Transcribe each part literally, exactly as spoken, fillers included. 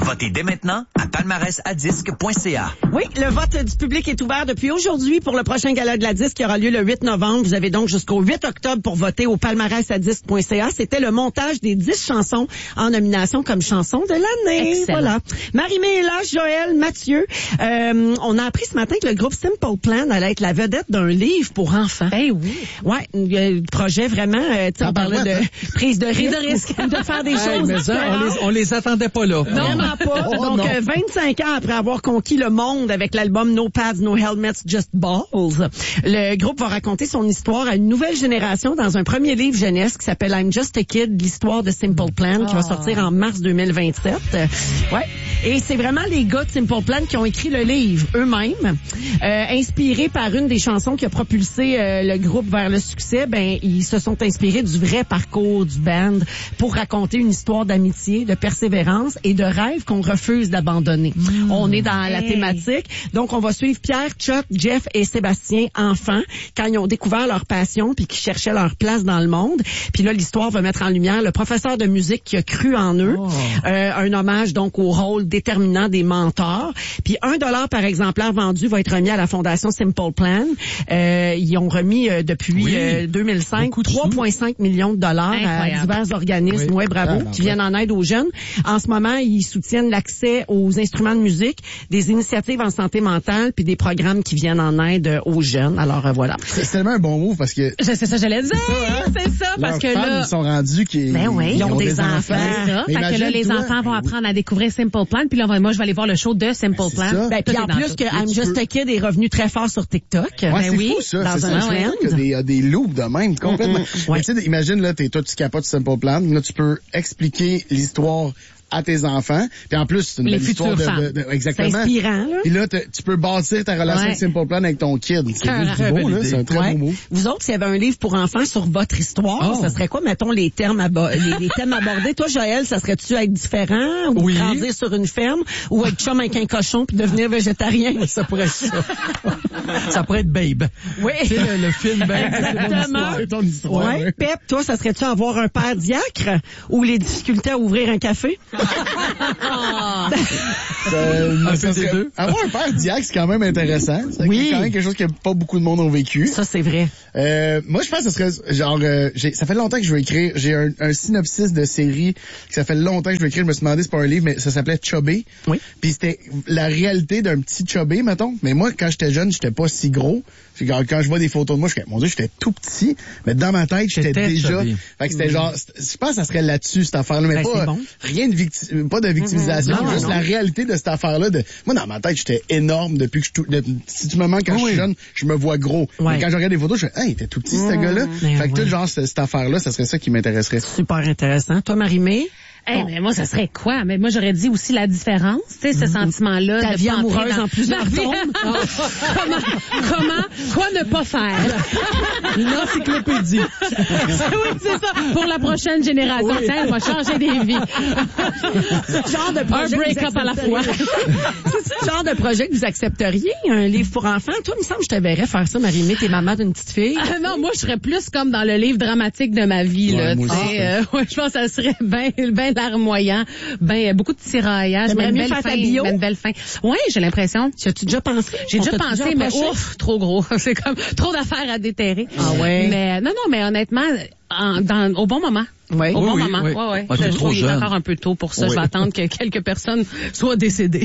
Votez dès maintenant à palmarès à disque point c a. Oui, le vote du public est ouvert depuis aujourd'hui pour le prochain gala de la disque qui aura lieu le huit novembre. Vous avez donc jusqu'au huit octobre pour voter au palmarès à disque point c a. C'était le montage des dix chansons en nomination comme chanson de l'année. Excellent. Voilà. Marie-Mé est là, Joël, Mathieu. Euh, on a appris ce matin que le groupe Simple Plan allait être la vedette d'un livre pour enfants. Ben oui. Ouais, un projet vraiment, euh, tu sais, on parlait de prise de risque, de risque. de faire des Hey, choses mais ça, on différentes. les, on les attendait pas là. Vraiment pas. Oh, Donc, non. euh, vingt-cinq ans après avoir conquis le monde avec l'album No Pads, No Helmets, Just Balls, le groupe va raconter son histoire à une nouvelle génération dans un premier livre jeunesse qui s'appelle I'm Just a Kid, l'histoire de Simple Plan, qui va sortir en mars deux mille vingt-sept. Euh, ouais. Et c'est vraiment les gars de Simple Plan qui ont écrit le livre eux-mêmes. Euh, inspirés par une des chansons qui a propulsé euh, le groupe vers le succès, ben ils se sont inspirés du vrai parcours du band pour raconter une histoire d'amitié, de persévérance et de rêve qu'on refuse d'abandonner. Mmh. On est dans la Hey. thématique. Donc, on va suivre Pierre, Chuck, Jeff et Sébastien, enfants, quand ils ont découvert leur passion puis qui cherchaient leur place dans le monde. Puis là, l'histoire va mettre en lumière le professeur de musique qui a cru en eux. Oh. Euh, un hommage, donc, au rôle déterminant des mentors. Puis un dollar par exemplaire vendu va être remis à la Fondation Simple Plan. Euh, ils ont remis euh, depuis oui. euh, deux mille cinq trois virgule cinq millions de dollars Incroyable. à divers organismes. Oui. Ouais, bravo, Ah, qui viennent en aide aux jeunes. En ce moment, ils soutiennent l'accès aux instruments de musique, des initiatives en santé mentale, puis des programmes qui viennent en aide aux jeunes. Alors euh, voilà. C'est c'est tellement un bon move parce que Je sais ça, j'allais dire. hein? C'est ça, parce leurs que fans, là... ils sont rendus qu'ils Ben oui, ils ont des enfants. C'est ça. Mais Fait que là, les imagine-toi, enfants vont ben apprendre à découvrir Simple Plan. Puis là, moi, je vais aller voir le show de Simple Ben, c'est Plan. ça. Ben, puis Tout en est dans plus tout. que I'm tu Just peux- a Kid est revenu très fort sur TikTok. Ouais, Ben c'est oui, fou, ça. dans C'est un ça. trend. Il y a des, il y a des loops de même, complètement. Mm-mm. Ouais. Mais tu sais, imagine, là, t'es, toi, tu capotes sur Simple Plan. Là, tu peux expliquer l'histoire à tes enfants. Puis en plus, c'est une Les belle histoire futures de, de, femmes. de- C'est exactement. inspirant, là. Puis là, te- tu peux bâtir ta relation Ouais. avec Simple Plan avec ton kid. C'est Cœur. juste Très du beau, belle là. idée. C'est un très Ouais. beau mot. Vous autres, s'il y avait un livre pour enfants sur votre histoire, Oh. ça serait quoi, mettons, les termes abo- les, les thèmes abordés? Toi, Joël, ça serait-tu être différent ou Oui. grandir sur une ferme ou être chum avec un cochon puis devenir végétarien? Ça pourrait être ça. Ça pourrait être Babe. Oui. Tu sais, le, le film Babe. c'est mon Exactement. histoire. C'est ton histoire. Ouais. ouais. Pep, toi, ça serait-tu avoir un père diacre ou les difficultés à ouvrir un café? Euh, Un ça peu des serait- deux. Avoir un père diacre, c'est quand même intéressant. C'est Oui. quand même quelque chose que pas beaucoup de monde ont vécu. Ça, c'est vrai. Euh, moi, je pense que ce serait genre, euh, j'ai, ça fait longtemps que je veux écrire. J'ai un, un synopsis de série que ça fait longtemps que je veux écrire. Je me suis demandé c'est pas un livre, mais ça s'appelait Chubby. Oui. Puis c'était la réalité d'un petit Chubby, mettons. Mais moi, quand j'étais jeune, j'étais pas si gros. Puis Quand, quand je vois des photos de moi, je suis mon Dieu, j'étais tout petit. Mais dans ma tête, j'étais J'étais déjà. chubby. Fait que c'était genre, je pense que ça serait là-dessus cette affaire-là, mais Ben, c'est pas bon. rien de victi- pas de victimisation, Non, juste non. la réalité de cette affaire-là. De, moi, dans ma tête, j'étais énorme depuis que je. tou- de- si tu me manques quand je Oui. suis jeune, je me vois gros. Ouais. Mais quand je regarde des photos, je fais, hey, il était tout petit, ce gars-là. Ben Fait que ouais. tout genre, cette, cette affaire-là, ça serait ça qui m'intéresserait. Super intéressant. Toi, Marie-Mé? Eh, mais moi, ça serait quoi? Mais moi, j'aurais dit aussi la différence, tu sais, ce sentiment-là. Ta de vie pas entrer amoureuse dans- en plusieurs Ma vie- tomes. comment, comment, quoi ne pas faire? Une encyclopédie. oui, c'est ça. Pour la prochaine génération. Tiens, on va changer des vies. Genre de Un projet que vous break-up à la fois. C'est le genre de projet que vous accepteriez, un livre pour enfants? Toi, il me semble que je te verrais faire ça, Marie-Mé, t'es maman d'une petite fille. Ah, non, moi, je serais plus comme dans le livre dramatique de ma vie, Ouais, là. moi Tu aussi. sais, euh, ouais, je pense que ça serait bien, ben larmoyant, ben beaucoup de tiraillage, T'aimerais mais une mieux belle faire ta fin, bio? mais une belle fin. Oui, j'ai l'impression. Tu as-tu déjà pensé? J'ai On déjà t'a pensé, mais approché? ouf, trop gros. C'est comme trop d'affaires à déterrer. Ah ouais? Mais non, non, mais honnêtement, en, dans, au bon moment. Oui. Au Oui, bon oui, moment. oui. Ouais, ouais. Ah, t'es Je trop trouve qu'il est jeune. encore un peu tôt pour ça. Oui. Je vais attendre que quelques personnes soient décédées.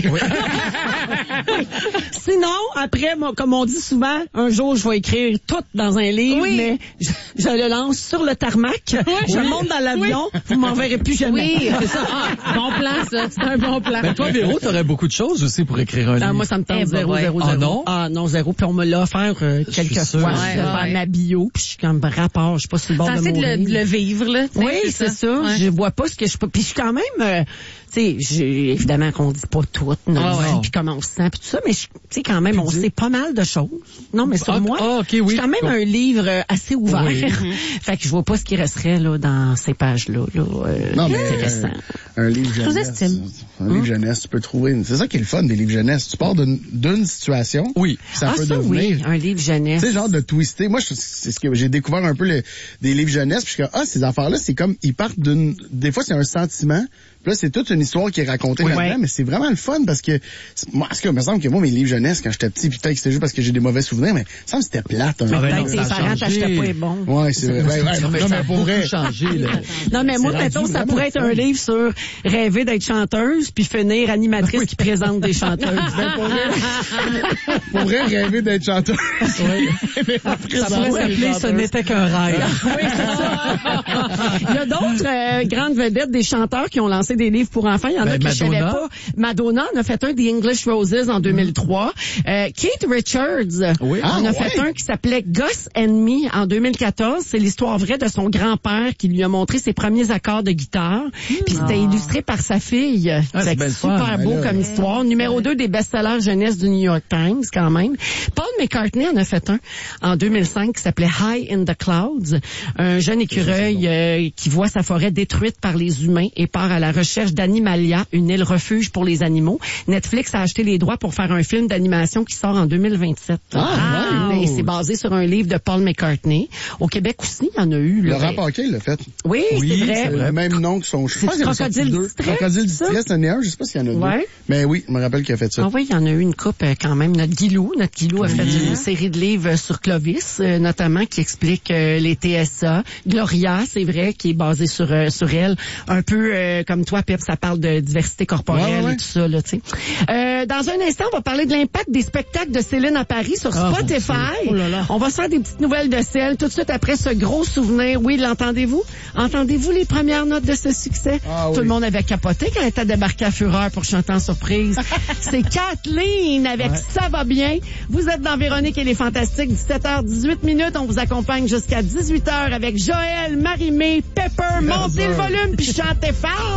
Sinon, après, moi, comme on dit souvent, un jour, je vais écrire tout dans un livre, Oui. mais je, je le lance sur le tarmac, je monte dans l'avion, vous m'en verrez plus jamais. Oui, c'est ça. Ah, bon plan, ça. C'est un bon plan. Ben toi, Véro, t'aurais beaucoup de choses aussi pour écrire un Ah, livre. moi, ça me tente Eh, bah, zéro, ouais. zéro, Ah, zéro. non? Ah, non, zéro. Puis on me l'a offert euh, quelques suis sûr. fois. Ouais, Je vais ouais. faire ma bio, puis je suis comme rapport, je suis pas sur le bord de T'essaies de mourir. le, de le vivre, là. tu sais, Oui, c'est ça. Ouais. Je vois pas ce que je peux. Puis je suis quand même, euh, tu sais, j'ai- évidemment qu'on dit pas tout, non, Ah ouais. puis comment on se sent, puis tout ça, mais je- tu sais quand même, on sait pas mal de choses. Non, mais sur Ah, moi, ah, ok, oui. c'est quand même un livre euh, assez ouvert. Oui. Fait que je vois pas ce qui resterait là dans ces pages-là. Là, euh, Non, mais intéressant. un, un livre jeunesse. sous-estime. Un Un livre jeunesse, tu peux trouver. C'est ça qui est le fun des livres jeunesse. Tu pars d'une, d'une situation. Oui. Ça ah, peut ça, devenir. oui, un livre jeunesse. Tu sais, genre de twister. Moi, je- c'est ce que j'ai découvert un peu le- des livres jeunesse. Puis je suis comme, ah, ces affaires-là, c'est comme, ils partent d'une, des fois, c'est un sentiment. Puis là, c'est toute une histoire qui est racontée Oui, là-dedans, ouais. mais c'est vraiment le fun parce que, c'est- moi, parce que, il me semble que moi, mes livres jeunesse, quand j'étais petit, puis peut-être que c'était juste parce que j'ai des mauvais souvenirs, mais il me semble que c'était plate, un Ah, ben Peut-être non, que ça tes a parents changé. t'achetaient pas les bons. Ouais, c'est vrai. Ouais, ouais, Non, mais non, ça a mais pour beaucoup vrai. changé, là. Non, mais moi, C'est mettons, rendu ça vraiment pourrait être fun. un livre sur rêver d'être chanteuse puis finir animatrice qui présente des chanteuses. Ben, pour vrai, pour vrai, rêver d'être chanteur. Ça pourrait s'appeler « Ce n'était qu'un rêve Oui, c'est ça. Il y a d'autres euh, grandes vedettes des chanteurs qui ont lancé des livres pour enfants. Il y en a Ben, que je savais Madonna. pas. Madonna en a fait un, The English Roses, en deux mille trois. Euh, Keith Richards Oui. en Ah, a fait ouais. un qui s'appelait Gus and Me en deux mille quatorze. C'est l'histoire vraie de son grand-père qui lui a montré ses premiers accords de guitare. Puis c'était illustré par sa fille. Ah, c'est Fait que bien le super fun. beau Ben là, comme histoire. Numéro deux des best-sellers jeunesse du New York Times, quand même. Paul McCartney en a fait un en deux mille cinq qui s'appelait High in the Clouds. Un jeune écureuil euh, qui voit sa forêt détruite par les humains et part à la recherche d'Animalia, une île refuge pour les animaux. Netflix a acheté les droits pour faire un film d'animation qui sort en deux mille vingt-sept. Ah, Et c'est basé sur un livre de Paul McCartney. Au Québec aussi, il y en a eu. Là. Laurent Paquin l'a fait. Oui, Oui, c'est vrai. c'est Le même nom que son cheval. C'est Crocodile Distrait, Crocodile c'est ça? Distrait, c'en est un. Je sais pas s'il y en a deux. Ouais. Mais oui, je me rappelle qu'il a fait ça. Ah oui, il y en a eu une coupe euh, quand même. Notre Guilou, notre Guilou a fait une série de livres sur Clovis, euh, notamment qui explique euh, les T S A. Gloria, c'est vrai, qui est basée sur euh, sur elle. Un peu euh, comme toi, Pep, ça parle de diversité corporelle Ouais, ouais, ouais. et tout ça, là, tu sais. Euh, dans un instant, on va parler de l'impact des spectacles de Céline à Paris sur Ah, Spotify. mon Dieu. Oh là là. On va se faire des petites nouvelles de Céline tout de suite après ce gros souvenir. Oui, l'entendez-vous? Entendez-vous les premières notes de ce succès? Ah, Tout oui. le monde avait capoté quand elle était débarquée à Fureur pour chanter en surprise. C'est Kathleen avec Ça va bien. Vous êtes dans Véronique et les Fantastiques, dix-sept heures dix-huit minutes. On vous accompagne jusqu'à dix-huit heures avec Joël, Marie-Mé, Pepper. Montez le volume puis chantez fort.